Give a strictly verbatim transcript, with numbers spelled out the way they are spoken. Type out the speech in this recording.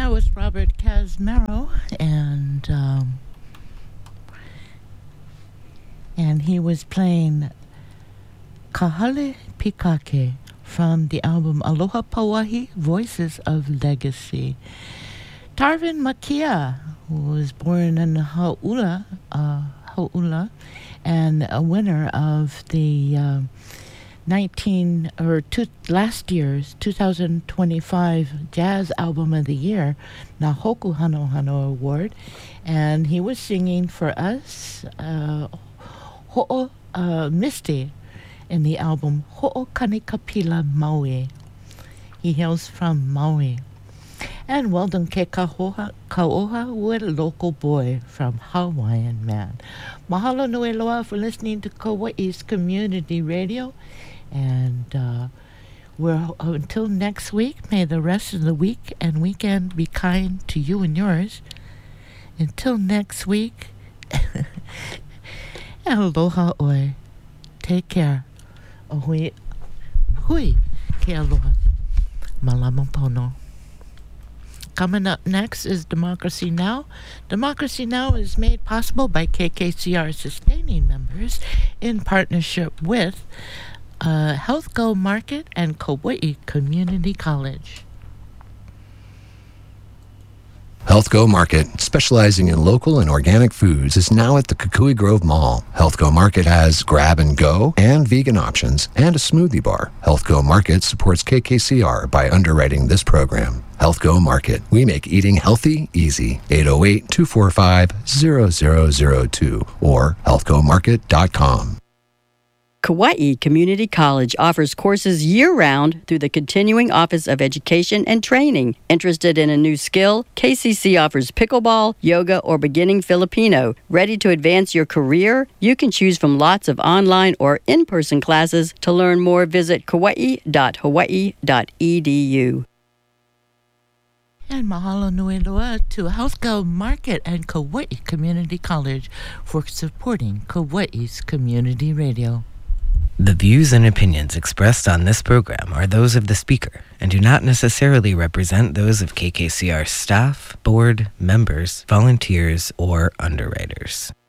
that was Robert Casmero, and um, and he was playing Kahale Pikake from the album Aloha Pauahi, Voices of Legacy. Tarvin Makia, who was born in Hau'ula, uh, Hau'ula, and a winner of the uh, nineteen or two, last year's two thousand twenty-five Jazz Album of the Year, Nahoku Hano Hano Award, and he was singing for us uh, Ho'o uh, Misty in the album Ho'o Kanikapila Maui. He hails from Maui. And Weldon Ke Kahoha, Kaoha, with a local boy from Hawaiian Man. Mahalo nui loa for listening to Kauai's Community Radio. And uh, we're, until next week, may the rest of the week and weekend be kind to you and yours. Until next week, aloha oi. Take care. Ahui, hui, ke aloha. Malama pono. Coming up next is Democracy Now! Democracy Now! Is made possible by K K C R sustaining members in partnership with uh, Health Go Market and Kauai Community College. Health Go Market, specializing in local and organic foods, is now at the Kukui Grove Mall. Health Go Market has grab and go and vegan options and a smoothie bar. Health Go Market supports K K C R by underwriting this program. Health Go Market. We make eating healthy easy. eight oh eight, two four five, zero zero zero two or health go market dot com. Kauai Community College offers courses year-round through the Continuing Office of Education and Training. Interested in a new skill? K C C offers pickleball, yoga, or beginning Filipino. Ready to advance your career? You can choose from lots of online or in-person classes. To learn more, visit kauai dot hawaii dot e d u. And mahalo nui loa to Health Go Market and Kauai Community College for supporting Kauai's Community Radio. The views and opinions expressed on this program are those of the speaker and do not necessarily represent those of K K C R staff, board, members, volunteers, or underwriters.